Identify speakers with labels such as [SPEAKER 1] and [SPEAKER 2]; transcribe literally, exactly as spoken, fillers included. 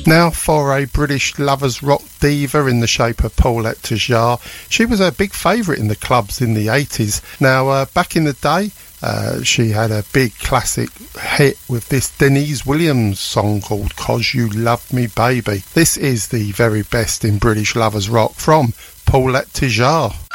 [SPEAKER 1] Now for a British lovers rock diva in the shape of Paulette Tejjar. She was a big favourite in the clubs in the eighties. Now uh, back in the day, uh, she had a big classic hit with this Denise Williams song called "'Cause You Love Me Baby". This is the very best in British lovers rock from Paulette Tejjar.